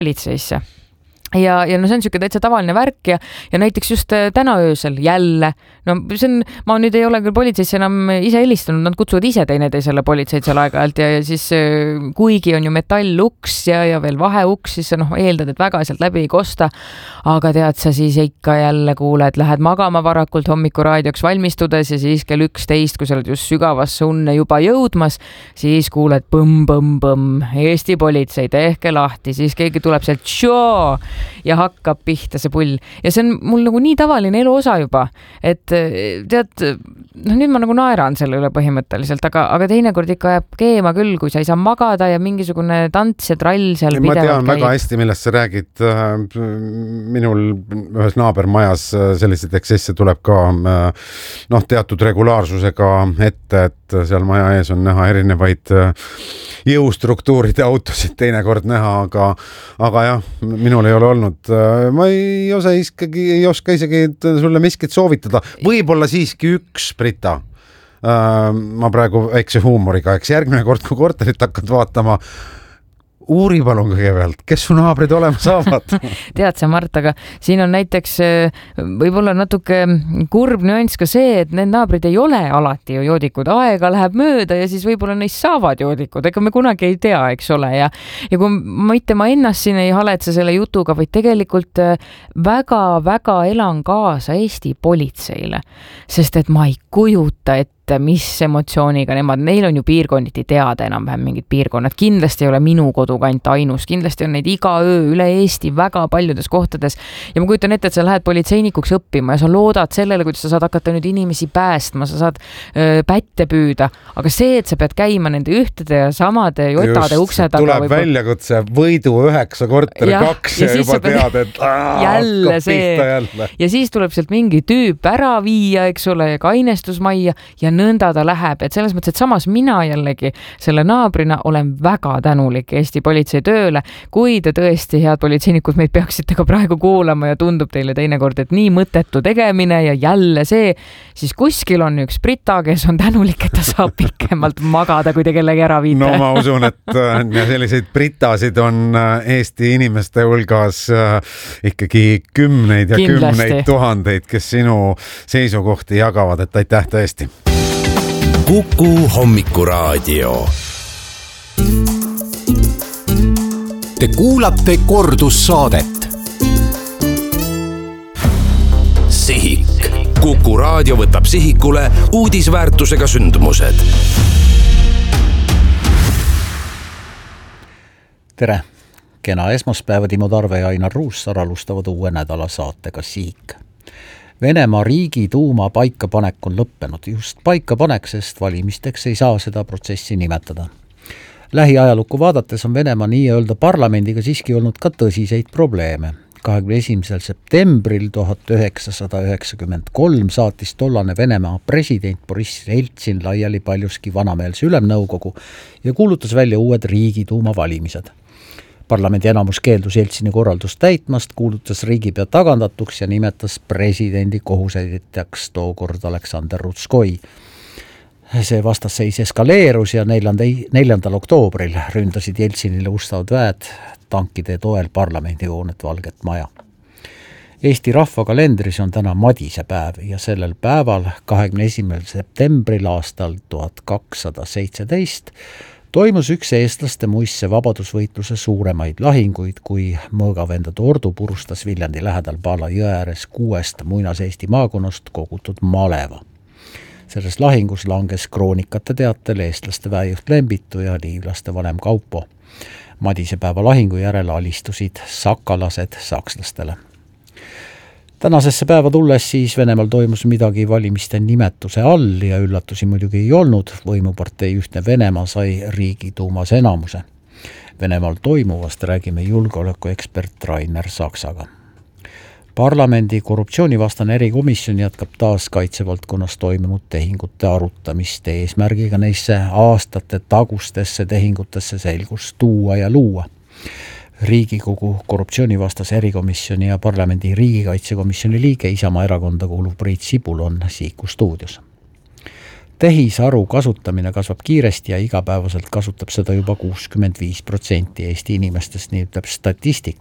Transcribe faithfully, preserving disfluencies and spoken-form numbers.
politseisse. Ja, ja no see on siuke täitsa tavaline värk ja, ja näiteks just täna öösel jälle, no see on, ma nüüd ei ole küll politseisse enam ise helistanud, nad kutsuvad ise teineteisele politseid seal aeg-ajalt ja, ja siis kuigi on ju metalluks ja, ja veel vaheuks, siis noh, eeldad, et väga sealt läbi ei kosta, aga tead sa siis ikka jälle kuuled, lähed magama varakult hommikuraadioks valmistudes ja siis kell üksteist, kui sa oled just sügavasse unne juba jõudmas, siis kuuled põmm-põmm-põmm, Eesti politsei, tehke lahti, siis keegi tuleb sealt tšoo ja hakkab pihta see pull. Ja see on mul nagu nii tavaline elu osa juba, et tead, no nüüd ma nagu naeran selle üle põhimõtteliselt, aga, aga teinekord ikka jääb keema küll, kui sa ei saa magada ja mingisugune tants ja trall seal ja pidevalt käib. Ma tean väga hästi, millest sa räägid. Minul ühes naabermajas selliseid eksesse tuleb ka noh, teatud regulaarsusega ette, et seal maja ees on näha erinevaid jõustruktuuride autosid teinekord näha, aga, aga jah, minul ei ole olnud. Ma ei osa iskagi, ei oska isegi sulle miskit soovitada. Võib-olla siiski üks, Brita. Ma praegu väikse huumoriga, eks järgmine kord, kui korterit hakkad vaatama, uuri palun kõigepealt, kes su naabrid olema saavad? Tead sa, Mart, aga siin on näiteks võib-olla natuke kurb nüanss ka see, et need naabrid ei ole alati ju joodikud. Aega läheb mööda ja siis võib-olla neist saavad joodikud. Ega me kunagi ei tea, eks ole. Ja, ja kui mitte ma ennast siin ei haletse selle jutuga, vaid tegelikult väga-väga elan kaasa Eesti politseile. Sest et ma ei kujuta, et mis emotsiooniga nemad, neil on ju piirkonniti teada enam-vähem mingid piirkonnad, kindlasti ei ole minu kodukant ainus, kindlasti on neid iga öö üle Eesti väga paljudes kohtades ja ma kujutan ette, et sa lähed politseinikuks õppima ja sa loodad sellele, kuidas sa saad hakata nüüd inimesi päästma, sa saad öö, pätte püüda, aga see, et sa pead käima nende ühtede ja samade jotade Just, ukse taga tuleb võib... väljakutse võidu üheksa korteri ja, kaks ja, ja juba pead... tead, et aah, jälle see jälle. Ja siis tuleb sealt mingi tüüp ära viia, eks ole, kainestusmajja ja nõnda ta läheb, et selles mõttes, et samas mina jällegi selle naabrina olen väga tänulik Eesti politsei tööle, kui te tõesti, head politseinikud, meid peaksite ka praegu kuulama ja tundub teile teinekord, et nii mõttetu tegemine ja jälle see, siis kuskil on üks Brita, kes on tänulik, et ta saab pikemalt magada, kui te kellegi ära viite. No ma usun, et selliseid Britasid on Eesti inimeste hulgas ikkagi kümneid ja Kindlasti. kümneid tuhandeid, kes sinu seisukohti jagavad, et aitäh tõesti. Kuku hommikuraadio. Te kuulate kordussaadet. Sihik. Kuku raadio võtab sihikule uudisväärtusega sündmused. Tere! Kena esmaspäeva Timo Tarve ja Ainar Ruussaar alustavad uue nädala saatega Sihik. Venemaa riigiduuma paikapanek on lõppenud. Just paikapanek, sest valimisteks ei saa seda protsessi nimetada. Lähiajalukku vaadates on Venemaa nii-öelda parlamendiga siiski olnud ka tõsiseid probleeme. kahekümne esimesel septembril tuhat üheksasada üheksakümmend kolm saatis tollane Venemaa president Boriss Jeltsin laiali paljuski vanameelse ülemnõukogu ja kuulutas välja uued riigiduuma valimised. Parlamendi enamus keeldus Jeltsini korraldust täitmast, kuulutas riigipea tagandatuks ja nimetas presidendi kohusetäitjaks tookord Aleksander Rutskoi. See vastasseis eskaleerus ja neljandal oktoobril ründasid Jeltsinile ustavad väed tankide toel parlamendi hoonet Valget Maja. Eesti rahvakalendris on täna Madise päev ja sellel päeval kahekümne esimesel septembril aastal tuhat kakssada seitseteist toimus üks eestlaste muisse vabadusvõitluse suuremaid lahinguid, kui mõõgavendade ordu purustas Viljandi lähedal Paala jõe ääres kuuest muinas Eesti maakonnast kogutud maleva. Selles lahingus langes kroonikate teatel eestlaste väejuht Lembitu ja liivlaste vanem Kaupo. Madise päeva lahingu järel alistusid sakalased sakslastele. Tänasesse päeva tulles siis Venemaal toimus midagi valimiste nimetuse all ja üllatusi muidugi ei olnud. Võimupartei Ühtne Venemaa sai riigiduumas enamuse. Venemaal toimuvast räägime julgeolekuekspert Rainer Saksaga. Parlamendi korruptsioonivastane erikomisjon jätkab taas kaitsevaldkonnas toimunud tehingute arutamist eesmärgiga neisse aastate tagustesse tehingutesse selgust tuua ja luua. Riigikogu korruptsioonivastase erikomisjoni ja parlamendi riigikaitsekomisjoni liige Isamaa erakonda kuuluv Priit Sibul on Sihiku stuudios. tehisaru kasutamine kasvab kiiresti ja igapäevaselt kasutab seda juba kuuskümmend viis protsenti Eesti inimestest, nii ütleb statistika.